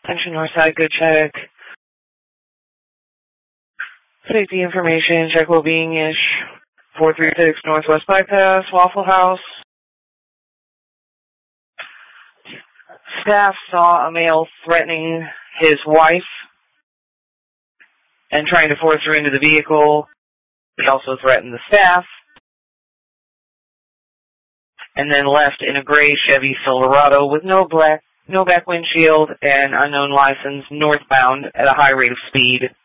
Attention Northside, good check. Safety information, check well-being-ish. 436 Northwest Bypass, Waffle House. Staff saw a male threatening his wife and trying to force her into the vehicle. He also threatened the staff. And then left in a gray Chevy Silverado with no back windshield and unknown license northbound at a high rate of speed.